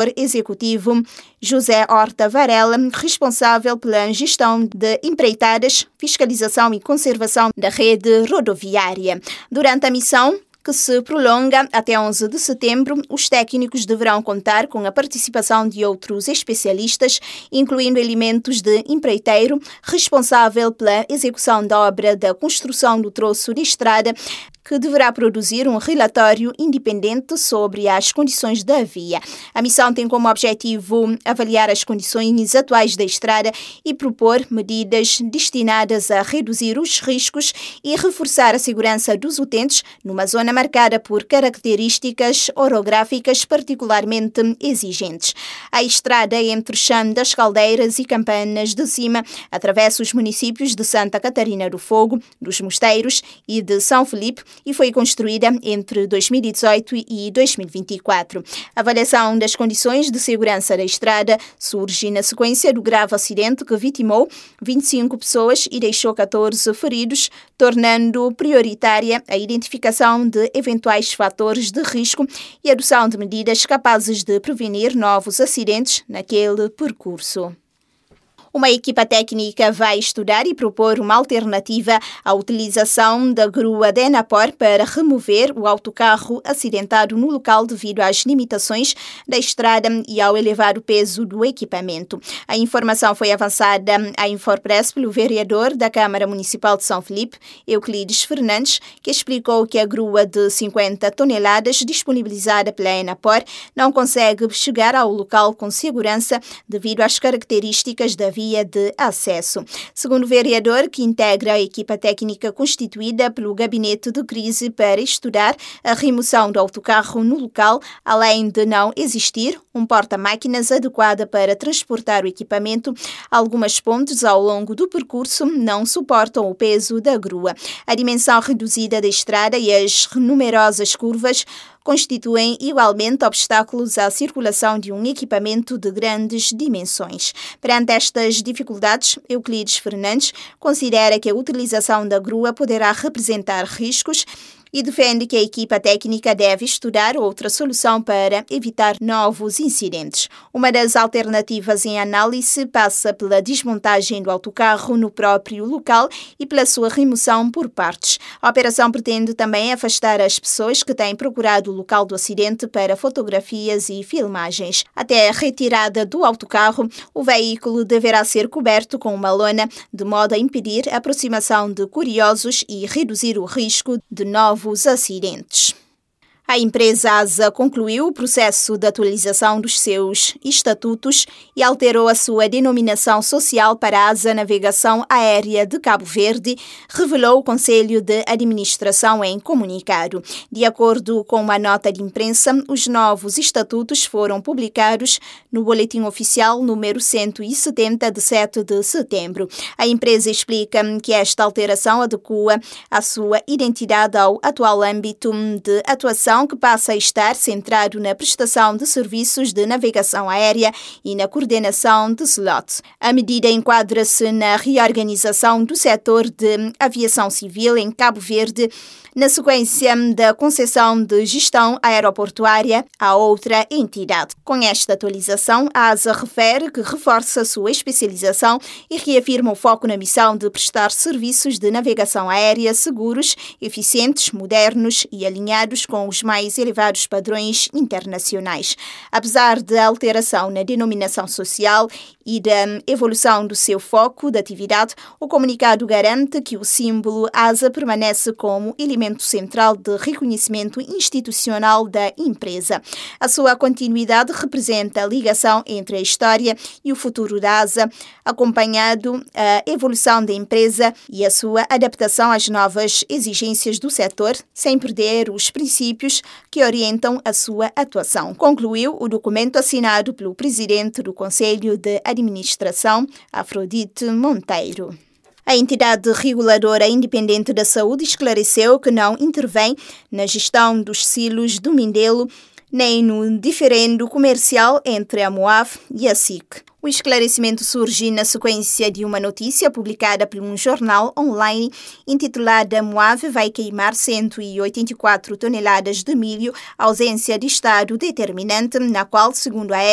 diretor executivo José Horta Varela, responsável pela gestão de empreitadas, fiscalização e conservação da rede rodoviária. Durante a missão, que se prolonga até 11 de setembro, os técnicos deverão contar com a participação de outros especialistas, incluindo elementos de empreiteiro, responsável pela execução da obra da construção do troço de estrada, que deverá produzir um relatório independente sobre as condições da via. A missão tem como objetivo avaliar as condições atuais da estrada e propor medidas destinadas a reduzir os riscos e reforçar a segurança dos utentes numa zona marcada por características orográficas particularmente exigentes. A estrada entre Chão das Caldeiras e Campanas de Cima atravessa os municípios de Santa Catarina do Fogo, dos Mosteiros e de São Felipe, e foi construída entre 2018 e 2024. A avaliação das condições de segurança da estrada surge na sequência do grave acidente que vitimou 25 pessoas e deixou 14 feridos, tornando prioritária a identificação de eventuais fatores de risco e a adoção de medidas capazes de prevenir novos acidentes naquele percurso. Uma equipa técnica vai estudar e propor uma alternativa à utilização da grua da Enapor para remover o autocarro acidentado no local devido às limitações da estrada e ao elevado peso do equipamento. A informação foi avançada à Infopress pelo vereador da Câmara Municipal de São Felipe, Euclides Fernandes, que explicou que a grua de 50 toneladas disponibilizada pela Enapor não consegue chegar ao local com segurança devido às características da via de acesso. Segundo o vereador, que integra a equipa técnica constituída pelo Gabinete de Crise para estudar a remoção do autocarro no local, além de não existir um porta-máquinas adequado para transportar o equipamento, algumas pontes ao longo do percurso não suportam o peso da grua. A dimensão reduzida da estrada e as numerosas curvas constituem igualmente obstáculos à circulação de um equipamento de grandes dimensões. Perante estas dificuldades, Euclides Fernandes considera que a utilização da grua poderá representar riscos e defende que a equipa técnica deve estudar outra solução para evitar novos incidentes. Uma das alternativas em análise passa pela desmontagem do autocarro no próprio local e pela sua remoção por partes. A operação pretende também afastar as pessoas que têm procurado o local do acidente para fotografias e filmagens. Até a retirada do autocarro, o veículo deverá ser coberto com uma lona, de modo a impedir a aproximação de curiosos e reduzir o risco de novos acidentes. A empresa ASA concluiu o processo de atualização dos seus estatutos e alterou a sua denominação social para ASA Navegação Aérea de Cabo Verde, revelou o Conselho de Administração em comunicado. De acordo com uma nota de imprensa, os novos estatutos foram publicados no Boletim Oficial número 170 de 7 de setembro. A empresa explica que esta alteração adequa a sua identidade ao atual âmbito de atuação, que passa a estar centrado na prestação de serviços de navegação aérea e na coordenação de slot. A medida enquadra-se na reorganização do setor de aviação civil em Cabo Verde, na sequência da concessão de gestão aeroportuária a outra entidade. Com esta atualização, a ASA refere que reforça a sua especialização e reafirma o foco na missão de prestar serviços de navegação aérea seguros, eficientes, modernos e alinhados com os mais elevados padrões internacionais. Apesar da alteração na denominação social e da evolução do seu foco de atividade, o comunicado garante que o símbolo ASA permanece como elemento central de reconhecimento institucional da empresa. A sua continuidade representa a ligação entre a história e o futuro da ASA, acompanhado a evolução da empresa e a sua adaptação às novas exigências do setor, sem perder os princípios que orientam a sua atuação, concluiu o documento assinado pelo presidente do Conselho de Administração, Afrodite Monteiro. A entidade reguladora independente da saúde esclareceu que não intervém na gestão dos silos do Mindelo nem no diferendo comercial entre a MOAV e a SIC. O esclarecimento surge na sequência de uma notícia publicada por um jornal online intitulada "MOAV vai queimar 184 toneladas de milho, ausência de estado determinante", na qual, segundo a